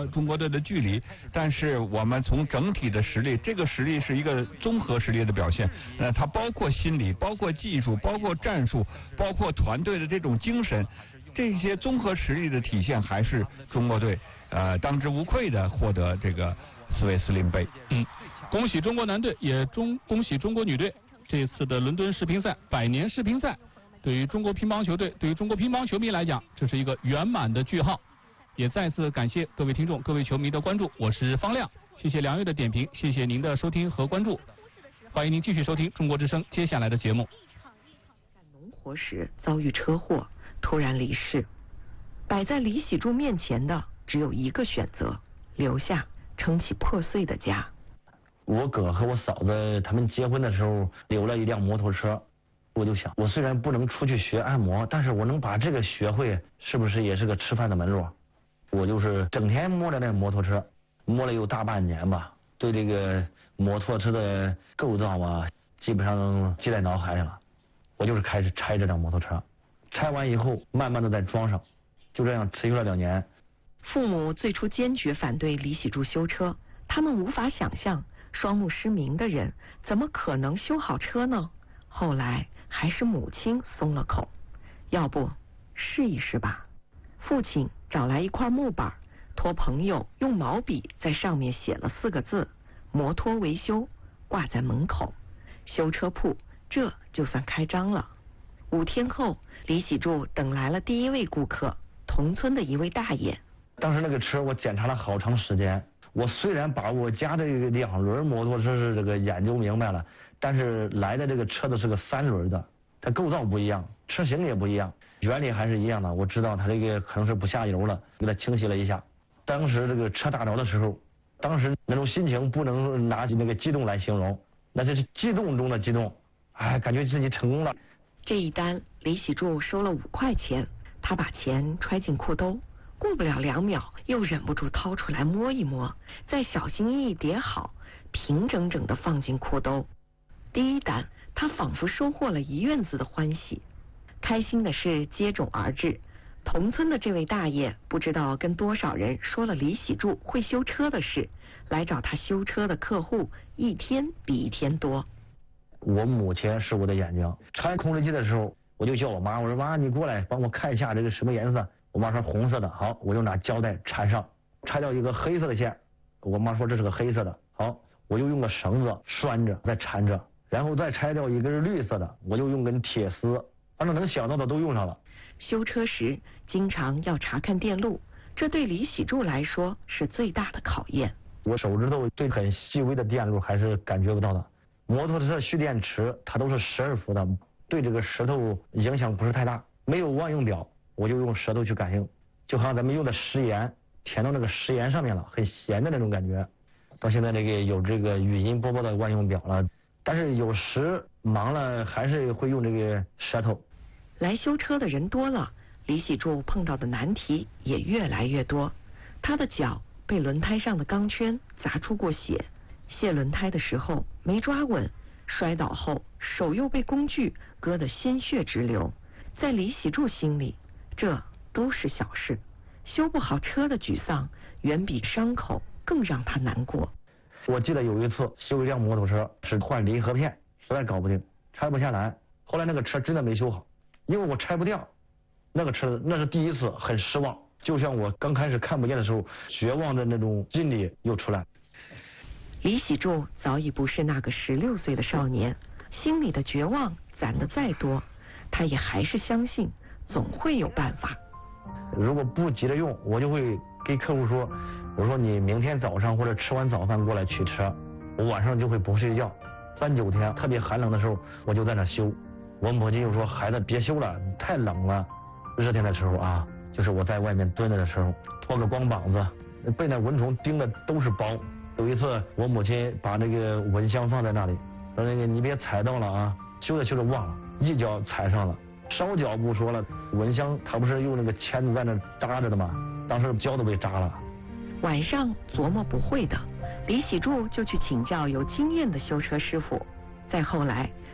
和中国队的距离，但是我们从整体的实力，这个实力是一个综合实力的表现，它包括心理，包括技术，包括战术，包括团队的这种精神，这些综合实力的体现，还是中国队当之无愧的获得这个斯韦斯林杯。 恭喜中国男队，也恭喜中国女队。这次的伦敦世乒赛100年世乒赛，对于中国乒乓球队，对于中国乒乓球迷来讲，这是一个圆满的句号。也再次感谢各位听众、各位球迷的关注，我是方亮，谢谢梁月的点评，谢谢您的收听和关注，欢迎您继续收听中国之声接下来的节目。 干农活时遭遇车祸，突然离世，摆在李喜柱面前的只有一个选择：留下撑起破碎的家。 我哥和我嫂子他们结婚的时候留了一辆摩托车，我就想，我虽然不能出去学按摩，但是我能把这个学会，是不是也是个吃饭的门路？我就是整天摸着那摩托车，摸了有大半年吧，对这个摩托车的构造啊，基本上记在脑海里了。我就是开始拆这辆摩托车，拆完以后慢慢的再装上，就这样持续了2年。 父母最初坚决反对李喜柱修车，他们无法想象双目失明的人怎么可能修好车呢？后来还是母亲松了口，要不试一试吧。父亲找来一块木板，托朋友用毛笔在上面写了4个字：摩托维修，挂在门口。修车铺这就算开张了。5天后，李喜柱等来了第一位顾客，同村的一位大爷。 当时那个车我检查了好长时间，我虽然把我家的2轮摩托车是这个研究明白了，但是来的这个车子是个3轮的，它构造不一样，车型也不一样，原理还是一样的。我知道它这个可能是不下油了，给它清洗了一下。当时这个车打着的时候，当时那种心情不能拿那个激动来形容，那这是激动中的激动，感觉自己成功了。 这一单李喜柱收了5块钱，他把钱揣进裤兜，过不了2秒又忍不住掏出来摸一摸，再小心翼翼叠好，平整整地放进裤兜。第一单他仿佛收获了1院子的欢喜。开心的事接踵而至，同村的这位大爷不知道跟多少人说了李喜柱会修车的事，来找他修车的客户一天比一天多。 我母亲是我的眼睛，拆控制器的时候我就叫我妈，我说妈，你过来帮我看一下这个什么颜色。我妈说红色的，好，我就拿胶带缠上，拆掉一个黑色的线，我妈说这是个黑色的，好，我就用个绳子拴着再缠着，然后再拆掉一根绿色的，我就用根铁丝，反正能想到的都用上了。 修车时经常要查看电路，这对李喜柱来说是最大的考验。 我手指头对很细微的电路还是感觉不到的。摩托车蓄电池它都是12伏的，对这个舌头影响不是太大。没有万用表，我就用舌头去感应，就好像咱们用的食盐填到那个食盐上面了，很咸的那种感觉。到现在这个有这个语音播报的万用表了，但是有时忙了还是会用这个舌头。 来修车的人多了，李喜柱碰到的难题也越来越多。他的脚被轮胎上的钢圈砸出过血，卸轮胎的时候没抓稳，摔倒后手又被工具割得鲜血直流。在李喜柱心里，这都是小事，修不好车的沮丧远比伤口更让他难过。 我记得有一次修一辆摩托车，是换离合片，实在搞不定，拆不下来。后来那个车真的没修好，因为我拆不掉那个车，那是第一次，很失望。就像我刚开始看不见的时候，绝望的那种心理又出来。 李喜柱早已不是那个16岁的少年，心里的绝望攒得再多，他也还是相信总会有办法。 如果不急着用，我就会给客户说，我说你明天早上或者吃完早饭过来取车，我晚上就会不睡觉。3、9天特别寒冷的时候，我就在那修。我母亲就说，孩子别修了，太冷了。热天的时候啊，就是我在外面蹲着的时候，脱个光膀子，被那蚊虫叮的都是包。有一次我母亲把那个蚊香放在那里，说那个你别踩到了啊，修着修着忘了，一脚踩上了，烧脚不说了，蚊香它不是用那个钳子在那扎着的吗？当时脚都被扎了。 晚上琢磨不会的，李喜柱就去请教有经验的修车师傅。再后来，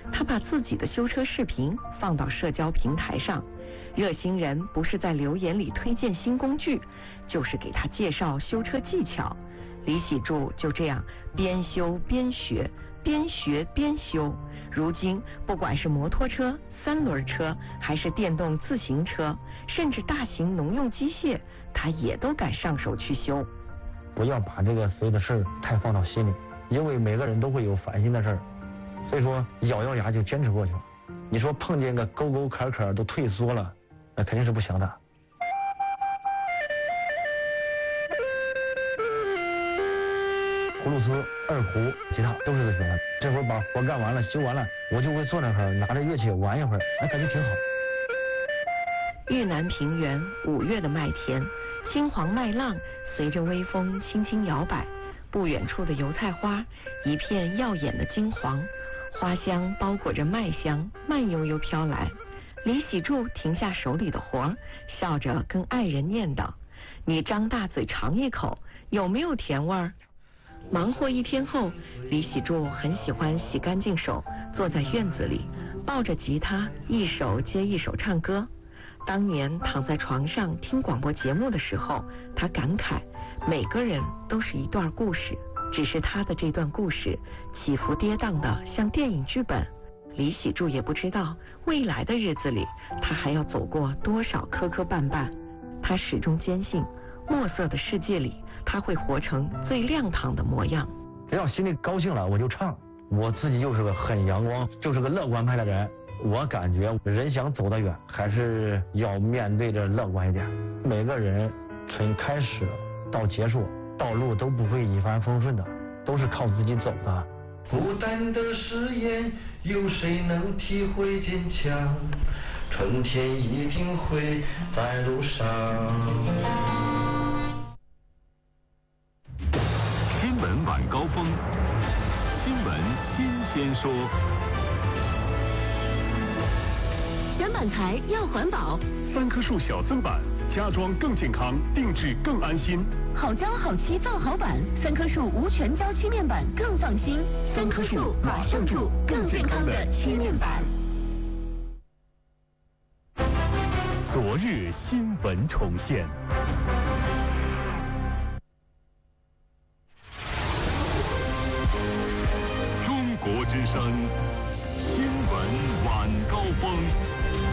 他把自己的修车视频放到社交平台上，热心人不是在留言里推荐新工具，就是给他介绍修车技巧。李喜柱就这样边修边学，边学边修。如今不管是摩托车、三轮车，还是电动自行车，甚至大型农用机械，他也都敢上手去修。 不要把这个所有的事儿太放到心里，因为每个人都会有烦心的事儿，所以说咬咬牙就坚持过去了。你说碰见个沟沟坎坎都退缩了，那肯定是不行的。葫芦丝、二胡、吉他都是个学问。这会儿把活干完了、修完了，我就会坐那块儿拿着乐器玩一会儿，感觉挺好。 豫南平原5月的麦田，金黄麦浪随着微风轻轻摇摆，不远处的油菜花一片耀眼的金黄，花香包裹着麦香，慢悠悠飘来。李喜柱停下手里的活，笑着跟爱人念叨：“你张大嘴尝一口，有没有甜味儿？”忙活一天后，李喜柱很喜欢洗干净手，坐在院子里，抱着吉他，一首接一首唱歌。当年躺在床上听广播节目的时候，他感慨，每个人都是一段故事，只是他的这段故事起伏跌宕的像电影剧本。李喜柱也不知道未来的日子里他还要走过多少磕磕绊绊，他始终坚信墨色的世界里他会活成最亮堂的模样。 只要心里高兴了我就唱，我自己又是个很阳光，就是个乐观派的人。我感觉人想走得远，还是要面对着乐观一点。每个人从开始到结束，道路都不会一帆风顺的，都是靠自己走的。 孤单的誓言，有谁能体会坚强？春天一定会在路上。 新闻晚高峰，新闻新鲜说。 选板材要环保 ，3棵树小增板，家装更健康，定制更安心。 好胶好漆造好板，3棵树无全胶漆面板更放心。3棵树马上住更健康的漆面板。 昨日新闻重现。 中国之声。